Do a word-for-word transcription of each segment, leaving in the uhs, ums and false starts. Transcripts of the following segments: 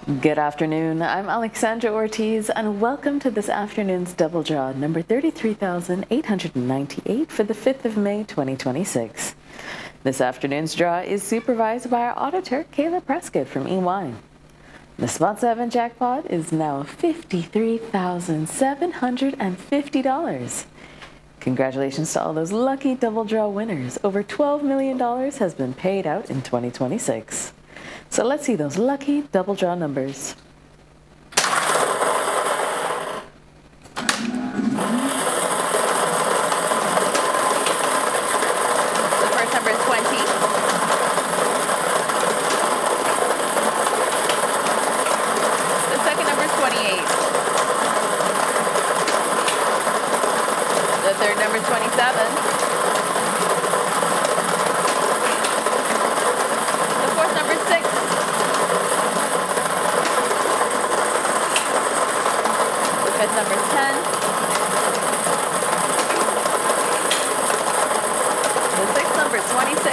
Good afternoon. I'm Alexandra Ortiz, and welcome to this afternoon's Double Draw, number thirty-three thousand eight hundred ninety-eight for the fifth of May, twenty twenty-six. This afternoon's draw is supervised by our auditor, Kayla Prescott from E Y. The Spot seven jackpot is now fifty-three thousand seven hundred fifty dollars. Congratulations to all those lucky double draw winners. Over twelve million dollars has been paid out in twenty twenty-six. So let's see those lucky double draw numbers. The first number is twenty. The second number is twenty-eight. The third number is twenty-seven. The fourth number is six. The fifth number is ten. The sixth number is twenty-six.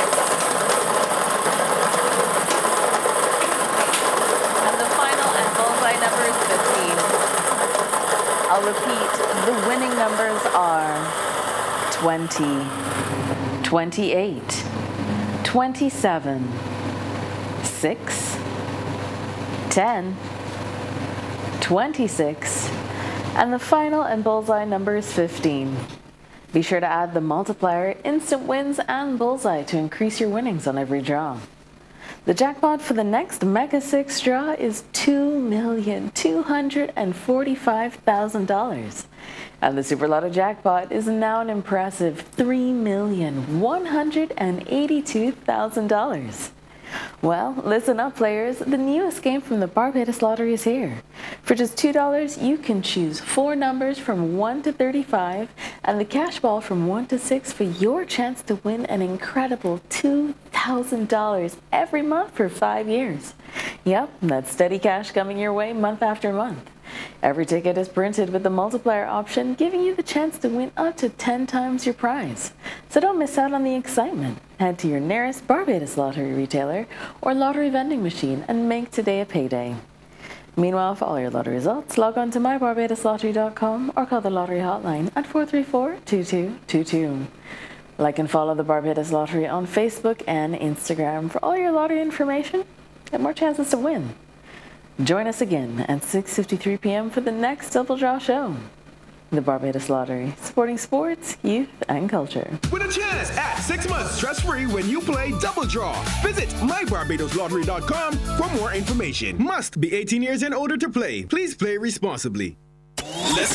And the final and bullseye number is fifteen. I'll repeat, the winning numbers are twenty, twenty-eight, twenty-seven, six, ten, twenty-six, and the final and bullseye number is fifteen. Be sure to add the multiplier, instant wins, and bullseye to increase your winnings on every draw. The jackpot for the next Mega six draw is two million two hundred forty-five thousand dollars. And the Super Lotto jackpot is now an impressive three million one hundred eighty-two thousand dollars. Well, listen up, players. The newest game from the Barbados Lottery is here. For just two dollars, you can choose four numbers from one to thirty-five and the cash ball from one to six for your chance to win an incredible two thousand dollars every month for five years. Yep, that's steady cash coming your way month after month. Every ticket is printed with the multiplier option, giving you the chance to win up to ten times your prize. So don't miss out on the excitement. Head to your nearest Barbados Lottery retailer or lottery vending machine and make today a payday. Meanwhile, for all your lottery results, log on to my barbados lottery dot com or call the lottery hotline at four three four, two two two two. Like and follow the Barbados Lottery on Facebook and Instagram for all your lottery information and more chances to win. Join us again at six fifty-three p m for the next Double Draw show. The Barbados Lottery, supporting sports, youth, and culture. Win a chance at six months stress-free when you play Double Draw. Visit my barbados lottery dot com for more information. Must be eighteen years and older to play. Please play responsibly. Let's